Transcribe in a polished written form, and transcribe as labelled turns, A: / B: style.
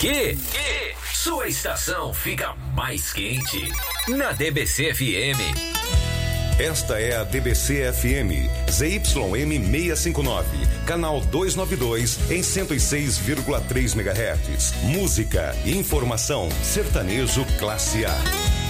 A: Que? Sua estação fica mais quente na DBC FM.
B: Esta é a DBC FM, ZYM 659, canal 292 em 106,3 MHz. Música e informação, sertanejo classe A.